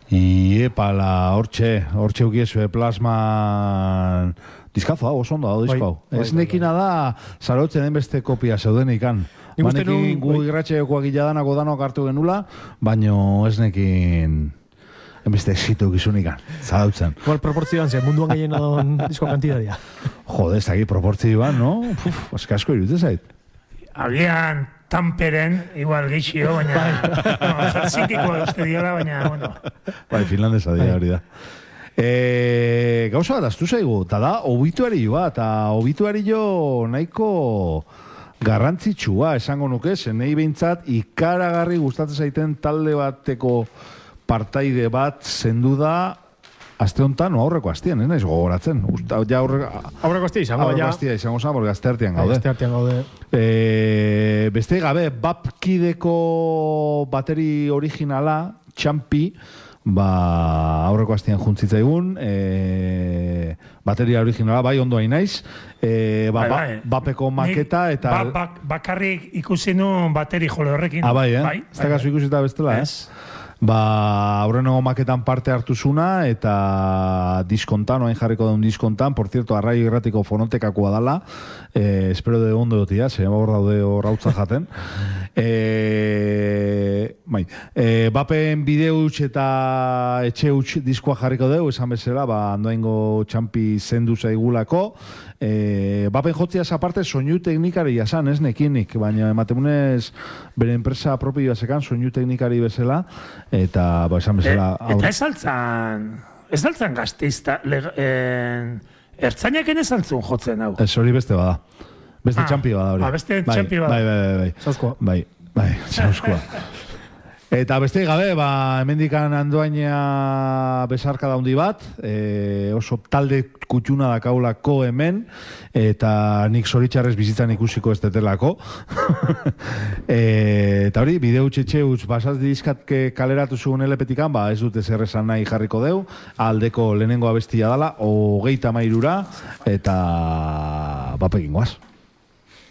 Pala, hortxe ukiezue plasman diskazo hau, oso ondo hau disko hau. Ez nekina da, zarotzen den beste kopia zeudenikan. Banekin gu irratxeokoak iladanako danok hartu genula, baino ez nekin beste exitu gizunikan, zarautzen. Igual proportzioan zen, munduan gehien adon disko kantidadia. Jode, ez dakit proportzioan, no? Asko irudite zait. Agian Tamperen, igual geixio, baina Helsinkiko uste diola, baina, bueno. Bai, finlandesa dira hori da. Gauza bat, aztu zaigu, eta da, obituarioa, eta obituario nahiko garrantzitsua, esango nuke, zenei behintzat, ikaragarri gustatzen zaiten talde bateko partaide bat zendu da, aste honetan, aurreko astean, naiz gogoratzen. Aurreko astea izango, ja. Aurreko astea izango zen, porque aste artean gaude. Aste artean gaude. Beste gabe, Bapkideko bateri originala, Txampi, aurreko astean juntzitzaigun, bateria originala, bai, ondo hain naiz, Bapeko maketa, eta... Bakarrik ikusi nuen bateri jole horrekin. Bai, ez da kasu ikusita bestela, aurreneko maketan parte hartu zuna, eta diskontan, oain jarriko daun diskontan, por cierto, Arraio Irratiko fonotekakoa dala, espero de ondo dotia, se hor daude horrautza jaten. Bapen bideo utx eta etxe utx diskoa jarriko deu, esan bezala, andoaingo Txampi zendu zaigulako. Bapen jotziaz aparte, soinu teknikari jasan, ez nekinik, baina ematemunez bere enpresa propioa sekan, soinu teknikari bezala, eta esan bezala... Eta ez altzan gazteizta, ertzainak ez altzun jotzen hau. Ez hori beste bada. Beste Txampi bada hori. Beste Txampi bada. Bai. Zauskoa. Bai, zauskoa. Eta beste gabe, hemendikan Andoaina besarka daundi bat, oso talde kutxuna dakaulako hemen, eta nik zoritxarrez bizitzan ikusiko ez detelako. Eta hori, bideu txetxe utz, basaz dizkatke kaleratu zuen LP-tikan, ez dute zer esan nahi jarriko deu, aldeko lehenengo abestia dala, 33, eta bapekin guaz.